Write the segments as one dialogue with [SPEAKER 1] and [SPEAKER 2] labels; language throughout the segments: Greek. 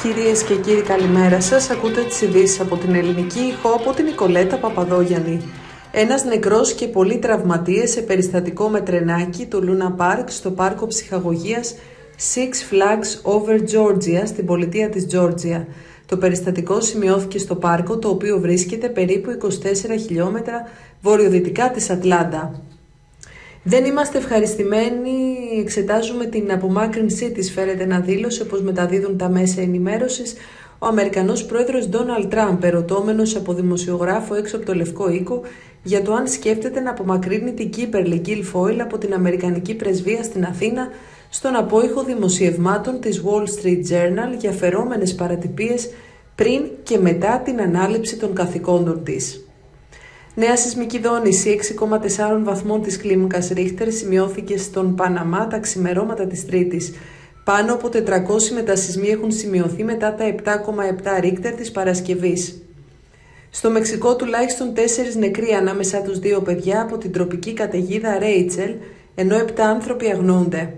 [SPEAKER 1] Κυρίες και κύριοι, καλημέρα σας. Ακούτε τις ειδήσεις από την Ελληνική Ηχό, από την Νικολέτα Παπαδόγιαννη. Ένας νεκρός και πολλοί τραυματίες σε περιστατικό με τρενάκι του Luna Park στο πάρκο ψυχαγωγίας Six Flags Over Georgia στην πολιτεία της Georgia. Το περιστατικό σημειώθηκε στο πάρκο, το οποίο βρίσκεται περίπου 24 χιλιόμετρα βορειοδυτικά της Ατλάντα. Δεν είμαστε ευχαριστημένοι, εξετάζουμε την απομάκρυνσή της, φέρεται να δήλωσε, όπως μεταδίδουν τα μέσα ενημέρωσης, ο Αμερικανός πρόεδρος Ντόναλντ Τραμπ, ερωτώμενος από δημοσιογράφο έξω από το Λευκό Οίκο για το αν σκέφτεται να απομακρύνει την Κίμπερλι Γκίλφοιλ από την Αμερικανική πρεσβεία στην Αθήνα στον απόϊχο δημοσιευμάτων της Wall Street Journal για φερόμενες παρατυπίες πριν και μετά την ανάληψη των καθηκόντων της. Νέα σεισμική δόνηση 6,4 βαθμών της κλίμακας Ρίχτερ σημειώθηκε στον Παναμά τα ξημερώματα της Τρίτης. Πάνω από 400 μετασεισμοί έχουν σημειωθεί μετά τα 7,7 Ρίχτερ της Παρασκευής. Στο Μεξικό τουλάχιστον 4 νεκροί, ανάμεσά τους 2 παιδιά, από την τροπική καταιγίδα Ρέιτσελ, ενώ 7 άνθρωποι αγνοούνται.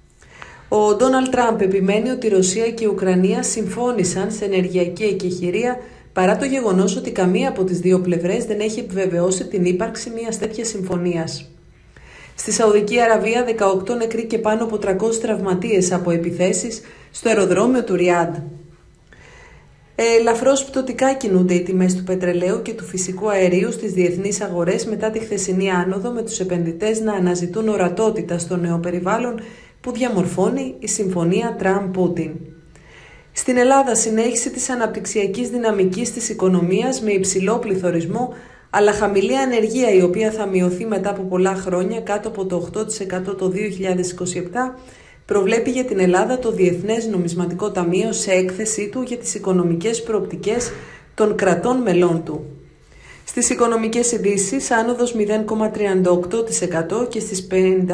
[SPEAKER 1] Ο Ντόναλντ Τραμπ επιμένει ότι η Ρωσία και η Ουκρανία συμφώνησαν σε ενεργειακή εκεχηρία, παρά το γεγονός ότι καμία από τις δύο πλευρές δεν έχει επιβεβαιώσει την ύπαρξη μιας τέτοιας συμφωνίας. Στη Σαουδική Αραβία 18 νεκροί και πάνω από 300 τραυματίες από επιθέσεις στο αεροδρόμιο του Ριάντ. Ελαφρώς πτωτικά κινούνται οι τιμές του πετρελαίου και του φυσικού αερίου στις διεθνείς αγορές μετά τη χθεσινή άνοδο, με τους επενδυτές να αναζητούν ορατότητα στο νέο περιβάλλον που διαμορφώνει η συμφωνία Τραμπ-Πούτιν. Στην Ελλάδα, συνέχιση της αναπτυξιακής δυναμικής της οικονομίας με υψηλό πληθωρισμό, αλλά χαμηλή ανεργία, η οποία θα μειωθεί μετά από πολλά χρόνια κάτω από το 8% το 2027, προβλέπει για την Ελλάδα το Διεθνές Νομισματικό Ταμείο σε έκθεσή του για τις οικονομικές προοπτικές των κρατών μελών του. Στις οικονομικές ειδήσεις, άνοδος 0,38% και στις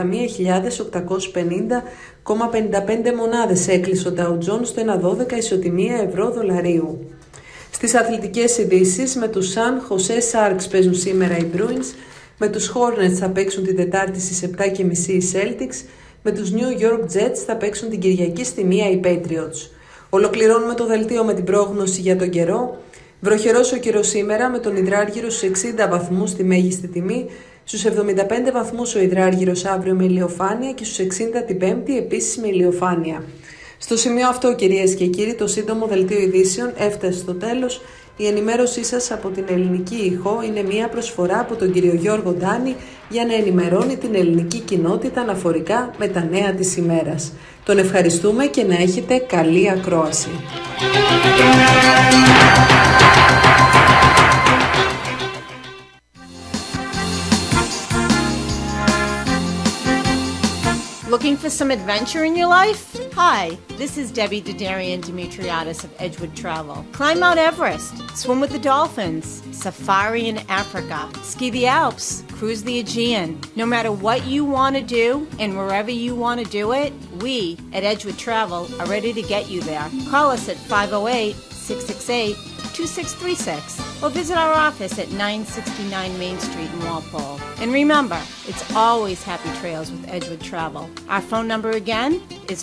[SPEAKER 1] 51.850,55 μονάδες έκλεισε ο Dow Jones στο 1,12 ισοτιμία ευρώ-δολαρίου. Στις αθλητικές ειδήσεις, με τους San Jose Sharks παίζουν σήμερα οι Bruins, με τους Hornets θα παίξουν την Τετάρτη στις 7.30 οι Celtics, με τους New York Jets θα παίξουν την Κυριακή στη 1 οι Patriots. Ολοκληρώνουμε το δελτίο με την πρόγνωση για τον καιρό. Βροχερός ο καιρός σήμερα, με τον υδράργυρο στους 60 βαθμούς στη μέγιστη τιμή, στους 75 βαθμούς ο υδράργυρος αύριο με ηλιοφάνεια και στους 60 την Πέμπτη επίσης με ηλιοφάνεια. Στο σημείο αυτό, κυρίες και κύριοι, το σύντομο δελτίο ειδήσεων έφτασε στο τέλος. Η ενημέρωσή σας από την Ελληνική Ηχό είναι μια προσφορά από τον κύριο Γιώργο Ντάνη για να ενημερώνει την ελληνική κοινότητα αναφορικά με τα νέα της ημέρας. Τον ευχαριστούμε και να έχετε καλή ακρόαση.
[SPEAKER 2] Looking for some adventure in your life? Hi, this is Debbie Didarian Dimitriadis of Edgewood Travel. Climb Mount Everest, swim with the dolphins, safari in Africa, ski the Alps, cruise the Aegean. No matter what you want to do and wherever you want to do it, we at Edgewood Travel are ready to get you there. Call us at 508-668-2636 or visit our office at 969 Main Street in Walpole. And remember, it's always happy trails with Edgewood Travel. Our phone number again is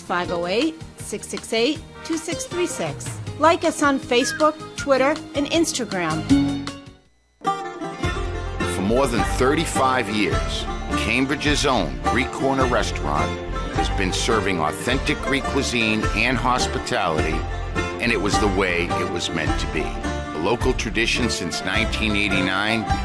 [SPEAKER 2] 508-668-2636. Like us on Facebook, Twitter, and Instagram.
[SPEAKER 3] For more than 35 years, Cambridge's own Greek Corner restaurant has been serving authentic Greek cuisine and hospitality, and it was the way it was meant to be. A local tradition since 1989,